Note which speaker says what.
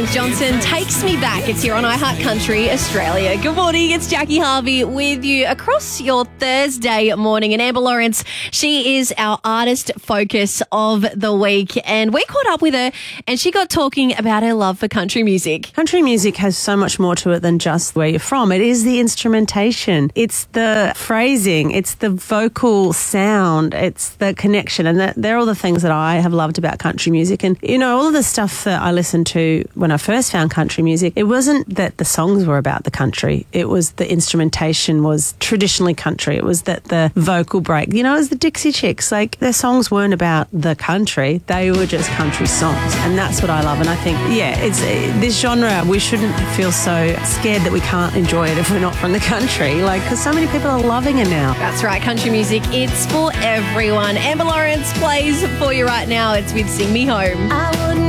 Speaker 1: Johnson takes me back. It's here on iHeart Country Australia. Good morning, it's Jackie Harvey with you across your Thursday morning. And Amber Lawrence, she is our artist focus of the week. And we caught up with her and she got talking about her love for country music.
Speaker 2: Country music has so much more to it than just where you're from. It is the instrumentation. It's the phrasing. It's the vocal sound. It's the connection. And they're all the things that I have loved about country music. And, you know, all of the stuff that I listened to when I first found country music, it wasn't that the songs were about the country. It was the instrumentation was traditionally country. It was that the vocal break, you know, it was the Dixie Chicks. Like, their songs weren't about the country. They were just country songs. And that's what I love. And I think, yeah, it's this genre, we shouldn't feel so scared that we can't enjoy it if we're not from the country. Like, because so many people are loving it now.
Speaker 1: That's right, country music, it's for everyone. Amber Lawrence plays for you right now. It's with Sing Me Home.